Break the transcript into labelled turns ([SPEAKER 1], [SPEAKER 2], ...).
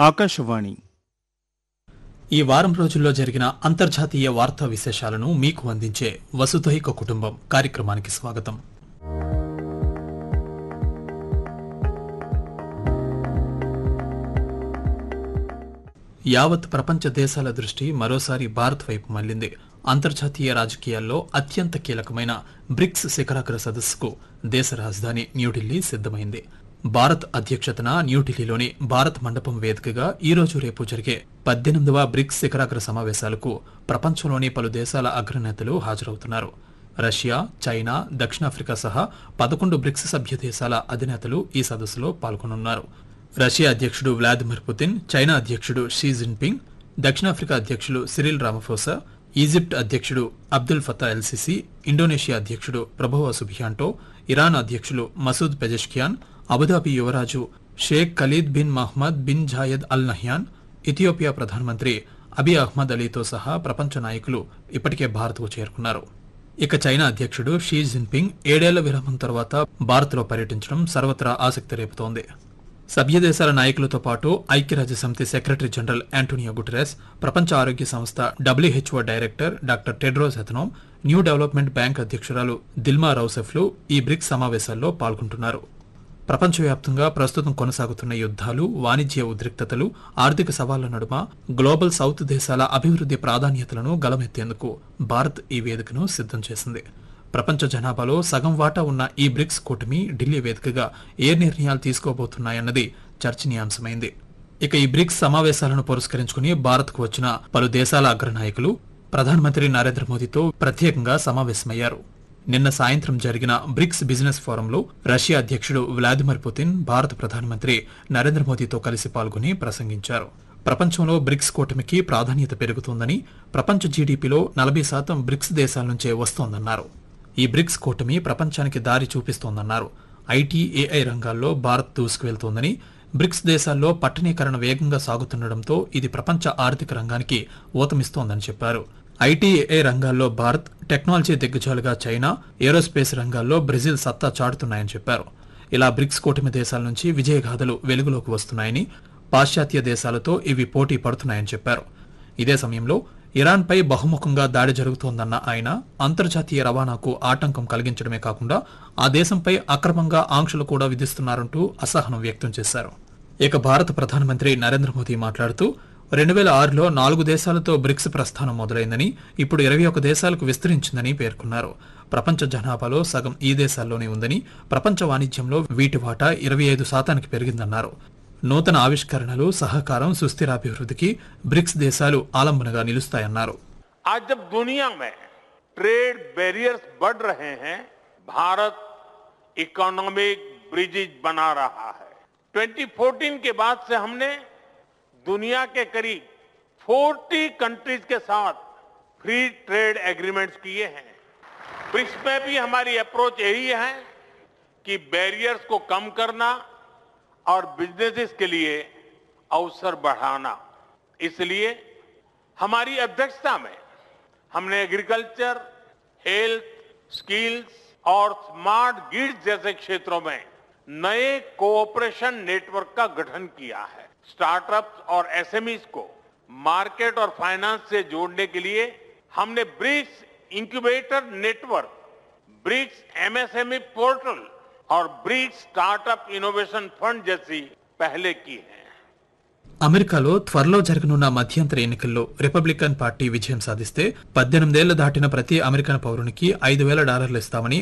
[SPEAKER 1] ఆకాశవాణి.
[SPEAKER 2] ఈ వారం రోజుల్లో జరిగిన అంతర్జాతీయ వార్తా విశేషాలను మీకు అందించే వసుధైక కుటుంబం కార్యక్రమానికి స్వాగతం. యావత్ ప్రపంచ దేశాల దృష్టి మరోసారి భారత్ వైపు మళ్లింది. అంతర్జాతీయ రాజకీయాల్లో అత్యంత కీలకమైన బ్రిక్స్ శిఖరాగ్ర సదస్సుకు దేశ రాజధాని న్యూఢిల్లీ సిద్దమైంది. భారత్ అధ్యక్షతన న్యూఢిల్లీలోని భారత్ మండపం వేదికగా ఈ రోజు రేపు జరిగే 18వ బ్రిక్స్ శిఖరాగ్ర సమావేశాలకు ప్రపంచంలోని పలు దేశాల అగ్రనేతలు హాజరవుతున్నారు. రష్యా, చైనా, దక్షిణాఫ్రికా సహా 11 బ్రిక్స్ సభ్య దేశాల అధినేతలు ఈ సదస్సులో పాల్గొనున్నారు. రష్యా అధ్యక్షుడు వ్లాదిమిర్ పుతిన్, చైనా అధ్యక్షుడు షీ జిన్పింగ్, దక్షిణాఫ్రికా అధ్యక్షుడు సిరిల్ రామఫోసా, ఈజిప్ట్ అధ్యక్షుడు Abdul Fatah L CC, Indonesia అధ్యక్షుడు ప్రభోవా సుబియాంటో, ఇరాన్ అధ్యక్షులు మసూద్ పెజెష్కియాన్, అబుదాబి యువరాజు Sheikh Khalid bin Mohammad bin Zayed Al Nahyan, Ethiopia ప్రధానమంత్రి అబీ అహ్మద్ అలీతో సహా ప్రపంచ నాయకులు ఇప్పటికే భారత్కు చేరుకున్నారు. ఇక చైనా అధ్యక్షుడు షీ జిన్పింగ్ 7 ఏళ్ల విరామం తర్వాత భారత్లో పర్యటించడం సర్వత్రా ఆసక్తి రేపుతోంది. సభ్య దేశాల నాయకులతో పాటు ఐక్యరాజ్యసమితి సెక్రటరీ జనరల్ యాంటోనియో గుటెరస్, ప్రపంచ ఆరోగ్య సంస్థ WHO director doctor Tedros Adhanom, new development bank అధ్యక్షురాలు దిల్మా రౌసెఫ్లు ఈ బ్రిక్స్ సమావేశాల్లో పాల్గొంటున్నారు. ప్రపంచవ్యాప్తంగా ప్రస్తుతం కొనసాగుతున్న యుద్ధాలు, వాణిజ్య ఉద్రిక్తతలు, ఆర్థిక సవాళ్ల నడుమ గ్లోబల్ సౌత్ దేశాల అభివృద్ధి ప్రాధాన్యతలను గలమెత్తేందుకు భారత్ ఈ వేదికను సిద్దం చేసింది. ప్రపంచ జనాభాలో సగం వాటా ఉన్న ఈ బ్రిక్స్ కూటమి ఢిల్లీ వేదికగా ఏ నిర్ణయాలు తీసుకోబోతున్నాయన్నది చర్చనీయాంశమైంది. ఇక ఈ బ్రిక్స్ సమావేశాలను పురస్కరించుకుని భారత్కు వచ్చిన పలు దేశాల అగ్రనాయకులు ప్రధానమంత్రి నరేంద్ర మోదీతో ప్రత్యేకంగా సమావేశమయ్యారు. నిన్న సాయంత్రం జరిగిన బ్రిక్స్ బిజినెస్ ఫోరంలో రష్యా అధ్యక్షుడు వ్లాదిమిర్ పుతిన్ భారత ప్రధానమంత్రి నరేంద్ర మోదీతో కలిసి పాల్గొని ప్రసంగించారు. ప్రపంచంలో బ్రిక్స్ కూటమికి ప్రాధాన్యత పెరుగుతోందని, ప్రపంచ జీడీపీలో 40% బ్రిక్స్ దేశాల నుంచే వస్తోందన్నారు. ఈ బ్రిక్స్ కూటమి ప్రపంచానికి దారి చూపిస్తోందన్నారు. ఐటీ, ఏఐ రంగాల్లో భారత్ దూసుకువెళ్తోందని, బ్రిక్స్ దేశాల్లో పట్టణీకరణ వేగంగా సాగుతుండటంతో ఇది ప్రపంచ ఆర్థిక రంగానికి ఊతమిస్తోందని చెప్పారు. ఐటీ, ఏఐ రంగాల్లో భారత్, టెక్నాలజీ దిగ్గజాలుగా చైనా, ఏరోస్పేస్ రంగాల్లో బ్రెజిల్ సత్తా చాటుతున్నాయని చెప్పారు. ఇలా బ్రిక్స్ కూటమి దేశాల నుంచి విజయగాథలు వెలుగులోకి వస్తున్నాయని, పాశ్చాత్య దేశాలతో ఇవి పోటీ పడుతున్నాయని చెప్పారు. ఇదే సమయంలో ఇరాన్పై బహుముఖంగా దాడి జరుగుతోందన్న ఆయన అంతర్జాతీయ రవాణాకు ఆటంకం కలిగించడమే కాకుండా ఆ దేశంపై అక్రమంగా ఆంక్షలు కూడా విధిస్తున్నారంటూ అసహనం వ్యక్తం చేశారు. ఇక భారత ప్రధానమంత్రి నరేంద్ర మోదీ మాట్లాడుతూ 2006లో 4 దేశాలతో బ్రిక్స్ ప్రస్థానం మొదలైందని, ఇప్పుడు 21 దేశాలకు విస్తరించిందని పేర్కొన్నారు. ప్రపంచ జనాభాలో సగం ఈ దేశాల్లోనే ఉందని, ప్రపంచ వాణిజ్యంలో వీటి వాటా 25% పెరిగిందన్నారు. నూతన ఆవిష్కరణలు, సహకారం, సుస్థిరాభివృద్ధికి బ్రిక్స్ దేశాలు ఆలంబనగా నిలుస్తాయన్నారు.
[SPEAKER 3] आज जब दुनिया में ट्रेड बैरियर्स बढ़ रहे हैं, भारत इकोनॉमिक ब्रिजेज बना रहा है. 2014 के बाद से हमने दुनिया के करीब 40 कंट्रीज के साथ फ्री ट्रेड एग्रीमेंट्स किए हैं. ब्रिक्स में भी हमारी अप्रोच यही है कि बैरियर्स को कम करना और बिजनेसेस के लिए अवसर बढ़ाना. इसलिए हमारी अध्यक्षता में हमने एग्रीकल्चर, हेल्थ, स्किल्स और स्मार्ट ग्रिड्स जैसे क्षेत्रों में नए कोऑपरेशन नेटवर्क का गठन किया है. स्टार्टअप्स और एसएमईज को मार्केट और फाइनेंस से जोड़ने के लिए हमने BRICS incubator network, BRICS MSME portal और ब्रिक्स स्टार्टअप इनोवेशन फंड जैसी पहले की है.
[SPEAKER 2] అమెరికాలో త్వరలో జరగనున్న మధ్యంతర ఎన్నికల్లో రిపబ్లికన్ పార్టీ విజయం సాధిస్తే 18 ఏళ్లు దాటిన ప్రతి అమెరికన్ పౌరునికి $5,000 ఇస్తామని